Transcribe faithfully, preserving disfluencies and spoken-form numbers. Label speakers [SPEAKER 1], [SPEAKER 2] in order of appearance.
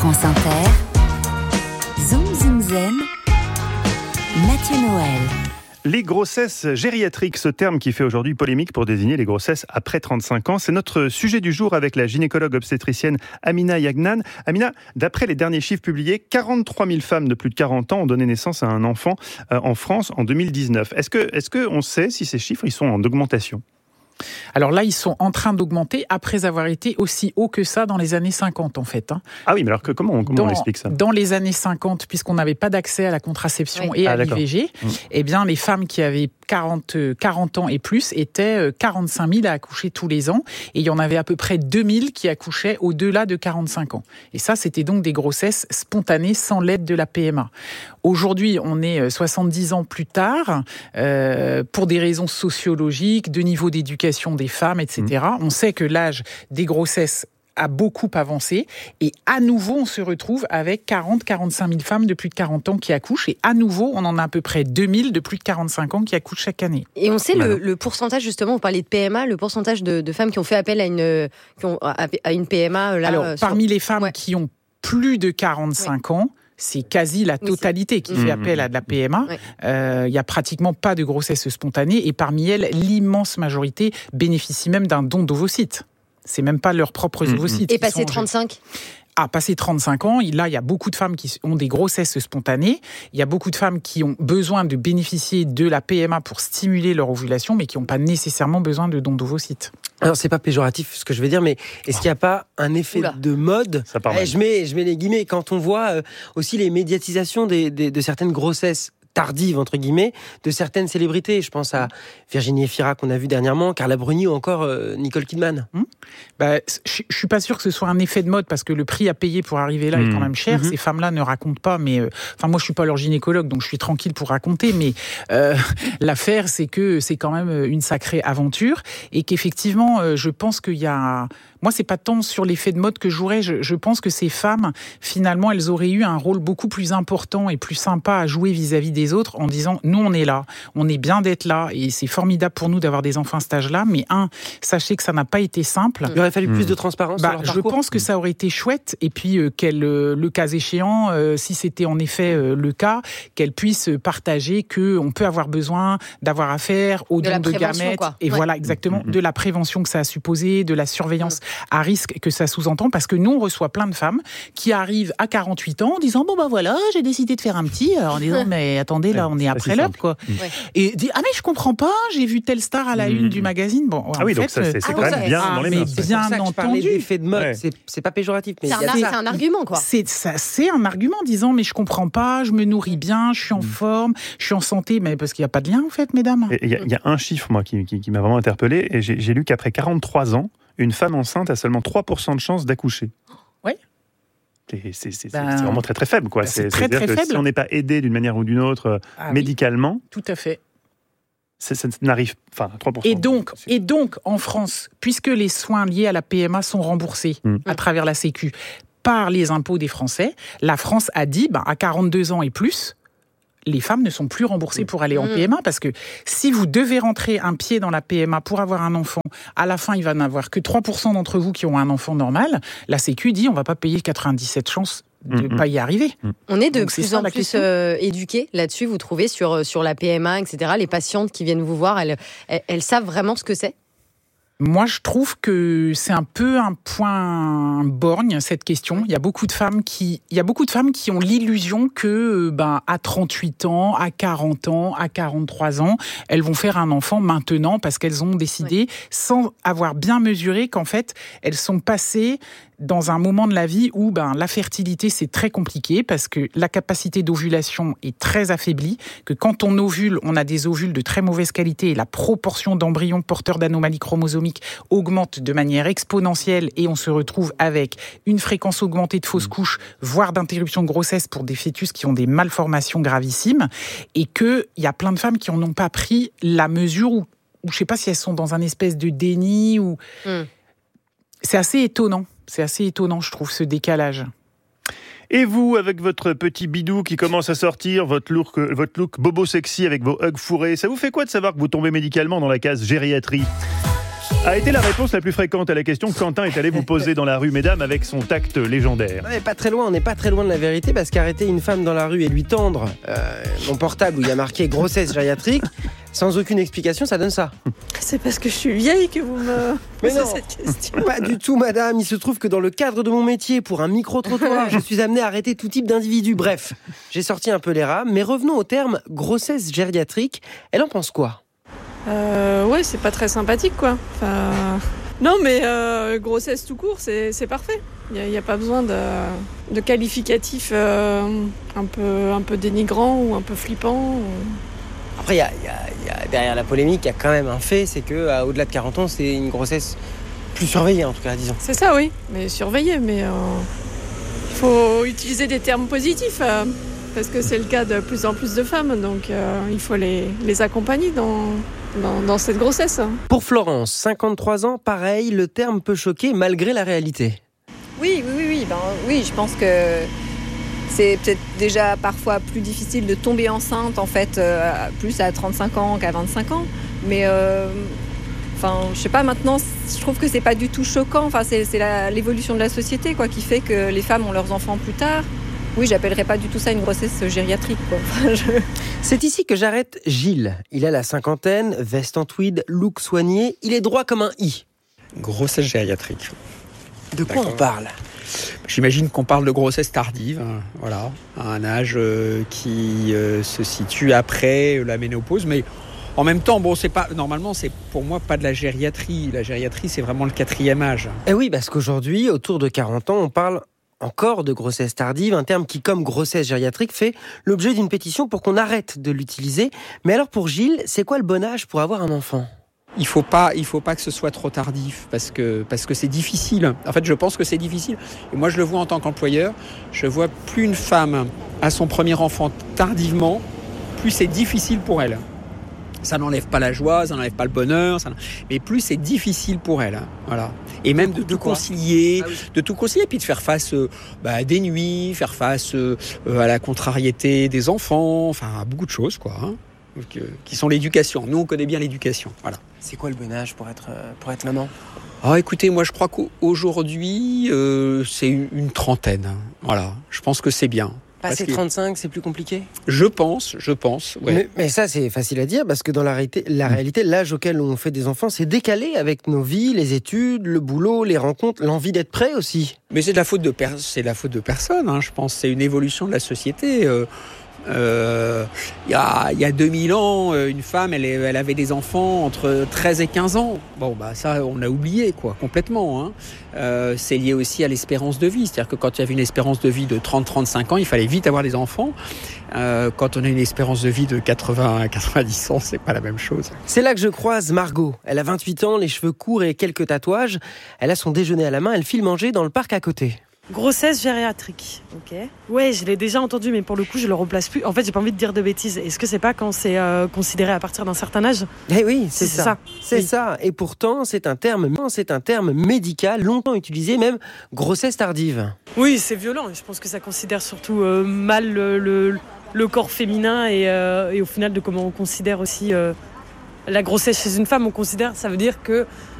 [SPEAKER 1] France Inter, Zoom Zoom Zen, Mathieu Noël.
[SPEAKER 2] Les grossesses gériatriques, ce terme qui fait aujourd'hui polémique pour désigner les grossesses après trente-cinq ans, c'est notre sujet du jour avec la gynécologue obstétricienne Amina Yagnan. Amina, d'après les derniers chiffres publiés, quarante-trois mille femmes de plus de quarante ans ont donné naissance à un enfant euh, en France en deux mille dix-neuf. Est-ce que, est-ce que on sait si ces chiffres ils sont en augmentation ?
[SPEAKER 3] Alors là, ils sont en train d'augmenter après avoir été aussi haut que ça dans les années cinquante, en fait.
[SPEAKER 2] Ah oui, mais alors que, comment, comment
[SPEAKER 3] dans,
[SPEAKER 2] on explique ça ?
[SPEAKER 3] Dans les années cinquante, puisqu'on n'avait pas d'accès à la contraception oui. et à ah, l'I V G, mmh. eh bien, les femmes qui avaient quarante, quarante ans et plus étaient quarante-cinq mille à accoucher tous les ans. Et il y en avait à peu près deux mille qui accouchaient au-delà de quarante-cinq ans. Et ça, c'était donc des grossesses spontanées sans l'aide de la P M A. Aujourd'hui, on est soixante-dix ans plus tard, euh, pour des raisons sociologiques, de niveau d'éducation des femmes, et cetera. Mmh. On sait que l'âge des grossesses a beaucoup avancé et à nouveau on se retrouve avec quarante à quarante-cinq mille femmes de plus de quarante ans qui accouchent et à nouveau on en a à peu près deux mille de plus de quarante-cinq ans qui accouchent chaque année.
[SPEAKER 4] Et on sait le, le pourcentage, justement, on parlait de P M A, le pourcentage de, de femmes qui ont fait appel à une, qui ont, à une P M A là,
[SPEAKER 3] Alors,
[SPEAKER 4] euh,
[SPEAKER 3] parmi
[SPEAKER 4] sur...
[SPEAKER 3] les femmes ouais. qui ont plus de quarante-cinq ouais. ans, c'est quasi la totalité qui mmh. fait appel à de la P M A. Il ouais. euh, y a pratiquement pas de grossesse spontanée et parmi elles, l'immense majorité bénéficie même d'un don d'ovocytes. C'est même pas leurs propres mmh. ovocytes.
[SPEAKER 4] Et passé trente-cinq ?
[SPEAKER 3] Ah, passé trente-cinq ans, là, il y a beaucoup de femmes qui ont des grossesses spontanées. Il y a beaucoup de femmes qui ont besoin de bénéficier de la P M A pour stimuler leur ovulation, mais qui n'ont pas nécessairement besoin de dons d'ovocytes.
[SPEAKER 5] Alors, c'est pas péjoratif ce que je vais dire, mais est-ce qu'il n'y a pas un effet Oula. de mode ?
[SPEAKER 2] Ça part
[SPEAKER 5] eh, je mets, je mets les guillemets. Quand on voit euh, aussi les médiatisations des, des, de certaines grossesses tardive, entre guillemets, de certaines célébrités. Je pense à Virginie Efira qu'on a vu dernièrement, Carla Bruni ou encore euh, Nicole Kidman.
[SPEAKER 3] Mmh. Bah, je ne suis pas sûr que ce soit un effet de mode parce que le prix à payer pour arriver là mmh. est quand même cher. Mmh. Ces femmes-là ne racontent pas, mais euh, enfin moi je suis pas leur gynécologue donc je suis tranquille pour raconter, mais euh, l'affaire c'est que c'est quand même une sacrée aventure et qu'effectivement euh, je pense qu'il y a... Moi, c'est pas tant sur l'effet de mode que je jouerais. Je, je pense que ces femmes, finalement, elles auraient eu un rôle beaucoup plus important et plus sympa à jouer vis-à-vis des autres en disant, nous, on est là, on est bien d'être là et c'est formidable pour nous d'avoir des enfants à cet âge-là. Mais un, sachez que ça n'a pas été simple.
[SPEAKER 5] Il aurait fallu mmh. plus de transparence
[SPEAKER 3] bah,
[SPEAKER 5] sur leur
[SPEAKER 3] je
[SPEAKER 5] parcours.
[SPEAKER 3] pense que ça aurait été chouette. Et puis, euh, qu'elle, euh, le cas échéant, euh, si c'était en effet euh, le cas, qu'elles puissent partager qu'on peut avoir besoin d'avoir affaire aux dons de, de gamètes. Quoi. Et ouais. voilà, exactement, mmh. de la prévention que ça a supposé, de la surveillance mmh. à risque que ça sous-entend, parce que nous, on reçoit plein de femmes qui arrivent à quarante-huit ans en disant, bon ben voilà, j'ai décidé de faire un petit, alors en disant, mais attendez, là, on est après l'heure, quoi. Ouais. Et dit, ah mais je comprends pas, j'ai vu telle star à la une mmh. du magazine. Bon,
[SPEAKER 2] ah oui,
[SPEAKER 3] fait,
[SPEAKER 2] donc ça, c'est, c'est
[SPEAKER 3] ah,
[SPEAKER 2] quand même bien
[SPEAKER 3] ah,
[SPEAKER 2] dans les
[SPEAKER 3] mais
[SPEAKER 2] mœurs.
[SPEAKER 3] Bien
[SPEAKER 5] c'est
[SPEAKER 3] entendu.
[SPEAKER 5] D'effet de mode, ouais. c'est, c'est pas péjoratif. Mais
[SPEAKER 4] c'est, un, c'est un argument, quoi.
[SPEAKER 3] C'est, ça, c'est un argument disant, mais je comprends pas, je me nourris bien, je suis en mmh. forme, je suis en santé, mais parce qu'il n'y a pas de lien, en fait, mesdames.
[SPEAKER 2] Il y, y a un chiffre, moi, qui, qui, qui m'a vraiment interpellé, et j'ai, j'ai lu qu'après quarante-trois ans, une femme enceinte a seulement trois pour cent de chances d'accoucher.
[SPEAKER 3] Oui.
[SPEAKER 2] C'est, c'est, c'est, ben, c'est vraiment très très faible, quoi.
[SPEAKER 3] Ben, c'est,
[SPEAKER 2] c'est
[SPEAKER 3] très, très
[SPEAKER 2] que
[SPEAKER 3] faible.
[SPEAKER 2] Si on n'est pas aidé d'une manière ou d'une autre ah, médicalement,
[SPEAKER 3] oui. Tout à fait.
[SPEAKER 2] Ça, ça n'arrive pas à trois pour cent.
[SPEAKER 3] Et donc, et donc, en France, puisque les soins liés à la P M A sont remboursés mmh. à travers la Sécu par les impôts des Français, la France a dit, ben, à quarante-deux ans et plus, les femmes ne sont plus remboursées pour aller en P M A parce que si vous devez rentrer un pied dans la P M A pour avoir un enfant, à la fin, il va n'avoir que trois pour cent d'entre vous qui ont un enfant normal. La Sécu dit on ne va pas payer quatre-vingt-dix-sept chances de ne mmh. pas y arriver.
[SPEAKER 4] On est de
[SPEAKER 3] Donc,
[SPEAKER 4] plus en plus euh, éduqués là-dessus, vous trouvez, sur, sur la P M A, et cetera. Les patientes qui viennent vous voir, elles, elles, elles savent vraiment ce que c'est ?
[SPEAKER 3] Moi, je trouve que c'est un peu un point borgne, cette question. Il y a beaucoup de femmes qui, il y a beaucoup de femmes qui ont l'illusion que, ben, à trente-huit ans, à quarante ans, à quarante-trois ans, elles vont faire un enfant maintenant parce qu'elles ont décidé, oui. sans avoir bien mesuré qu'en fait, elles sont passées dans un moment de la vie où ben, la fertilité, c'est très compliqué parce que la capacité d'ovulation est très affaiblie, que quand on ovule, on a des ovules de très mauvaise qualité et la proportion d'embryons porteurs d'anomalies chromosomiques augmente de manière exponentielle et on se retrouve avec une fréquence augmentée de fausses couches, voire d'interruption de grossesse pour des fœtus qui ont des malformations gravissimes et qu'il y a plein de femmes qui n'en ont pas pris la mesure ou, ou je ne sais pas si elles sont dans un espèce de déni ou... Mm. C'est assez étonnant. C'est assez étonnant, je trouve, ce décalage.
[SPEAKER 2] Et vous, avec votre petit bidou qui commence à sortir, votre look, votre look bobo sexy avec vos hugs fourrés, ça vous fait quoi de savoir que vous tombez médicalement dans la case gériatrie ? A été la réponse la plus fréquente à la question que Quentin est allé vous poser dans la rue, mesdames, avec son tact légendaire.
[SPEAKER 5] On n'est pas très loin, on n'est pas très loin de la vérité, parce qu'arrêter une femme dans la rue et lui tendre euh, mon portable où il y a marqué grossesse gériatrique, sans aucune explication, ça donne ça.
[SPEAKER 6] C'est parce que je suis vieille que vous me
[SPEAKER 5] Mais
[SPEAKER 6] posez
[SPEAKER 5] non,
[SPEAKER 6] cette question.
[SPEAKER 5] Pas du tout, madame. Il se trouve que dans le cadre de mon métier, pour un micro-trottoir, je suis amené à arrêter tout type d'individu. Bref, j'ai sorti un peu les rames, mais revenons au terme grossesse gériatrique. Elle en pense quoi ?
[SPEAKER 6] Euh, ouais, c'est pas très sympathique, quoi. Enfin, non, mais euh, grossesse tout court, c'est, c'est parfait. Il n'y a, a pas besoin de, de qualificatifs euh, un peu, un peu dénigrants ou un peu flippants. Ou...
[SPEAKER 5] Après, y a, y a, y a, derrière la polémique, il y a quand même un fait, c'est qu'au-delà de quarante ans, c'est une grossesse plus surveillée, en tout cas, disons.
[SPEAKER 6] C'est ça, oui, mais surveillée. Mais il euh, faut utiliser des termes positifs, euh, parce que c'est le cas de plus en plus de femmes. Donc, euh, il faut les, les accompagner dans... Dans, dans cette grossesse.
[SPEAKER 5] Pour Florence, cinquante-trois ans, pareil, le terme peut choquer malgré la réalité.
[SPEAKER 7] Oui, oui, oui, oui. Ben, oui, je pense que c'est peut-être déjà parfois plus difficile de tomber enceinte, en fait, euh, plus à trente-cinq ans qu'à vingt-cinq ans. Mais, euh, enfin, je sais pas, maintenant, je trouve que c'est pas du tout choquant. Enfin, c'est, c'est la, l'évolution de la société, quoi, qui fait que les femmes ont leurs enfants plus tard. Oui, j'appellerais pas du tout ça une grossesse gériatrique, quoi. Enfin, je...
[SPEAKER 5] C'est ici que j'arrête Gilles. Il a la cinquantaine, veste en tweed, look soigné. Il est droit comme un i.
[SPEAKER 8] Grossesse gériatrique.
[SPEAKER 5] De quoi
[SPEAKER 8] D'accord.
[SPEAKER 5] on parle ?
[SPEAKER 8] J'imagine qu'on parle de grossesse tardive, hein, voilà, à un âge euh, qui euh, se situe après la ménopause, mais en même temps, bon, c'est pas normalement, c'est pour moi pas de la gériatrie. La gériatrie, c'est vraiment le quatrième âge.
[SPEAKER 5] Eh oui, parce qu'aujourd'hui, autour de quarante ans, on parle encore de grossesse tardive, un terme qui, comme grossesse gériatrique, fait l'objet d'une pétition pour qu'on arrête de l'utiliser. Mais alors pour Gilles, c'est quoi le bon âge pour avoir un enfant ?
[SPEAKER 8] Il faut pas, il faut pas que ce soit trop tardif parce que parce que c'est difficile. En fait, je pense que c'est difficile. Et moi, je le vois en tant qu'employeur. Je vois plus une femme a son premier enfant tardivement, plus c'est difficile pour elle. Ça n'enlève pas la joie, ça n'enlève pas le bonheur, ça... mais plus c'est difficile pour elle. Voilà. Et même de, de tout concilier, ah oui. de tout concilier, puis de faire face euh, bah, à des nuits, faire face euh, à la contrariété des enfants, enfin à beaucoup de choses, quoi. Hein, donc, euh, qui sont l'éducation. Nous, on connaît bien l'éducation. Voilà.
[SPEAKER 5] C'est quoi le bon âge pour être, pour être maman ?
[SPEAKER 8] Ah, écoutez, moi, je crois qu'aujourd'hui, euh, c'est une, une trentaine. Voilà. Je pense que c'est bien.
[SPEAKER 5] Passer trente-cinq, c'est plus compliqué ?
[SPEAKER 8] Je pense, je pense, ouais.
[SPEAKER 5] Mais, mais ça, c'est facile à dire, parce que dans la réalité, la réalité, l'âge auquel on fait des enfants, c'est décalé avec nos vies, les études, le boulot, les rencontres, l'envie d'être prêt aussi.
[SPEAKER 8] Mais c'est de la faute de, per- c'est de la faute de personne, hein, je pense. C'est une évolution de la société. Euh, euh, il y a, il y a deux mille ans, une femme, elle, elle avait des enfants entre treize et quinze ans. Bon, bah ça, on a oublié, quoi, complètement. Hein. Euh, c'est lié aussi à l'espérance de vie. C'est-à-dire que quand il y avait une espérance de vie de trente à trente-cinq ans, il fallait vite avoir des enfants. Euh, quand on a une espérance de vie de quatre-vingts à quatre-vingt-dix ans, c'est pas la même chose.
[SPEAKER 5] C'est là que je croise Margot. Elle a vingt-huit ans, les cheveux courts et quelques tatouages. Elle a son déjeuner à la main, elle file manger dans le parc à côté.
[SPEAKER 9] Grossesse gériatrique.
[SPEAKER 6] Ok.
[SPEAKER 9] Ouais, je l'ai déjà entendu, mais pour le coup, je le remplace plus. En fait, j'ai pas envie de dire de bêtises. Est-ce que c'est pas quand c'est euh, considéré à partir d'un certain âge ?
[SPEAKER 5] Eh oui, c'est,
[SPEAKER 9] c'est
[SPEAKER 5] ça.
[SPEAKER 9] ça.
[SPEAKER 5] C'est
[SPEAKER 9] oui.
[SPEAKER 5] ça. Et pourtant, c'est un terme, c'est un terme médical, longtemps utilisé, même grossesse tardive.
[SPEAKER 9] Oui, c'est violent. Je pense que ça considère surtout euh, mal le, le, le corps féminin et, euh, et au final de comment on considère aussi euh, la grossesse chez une femme. On considère, ça veut dire que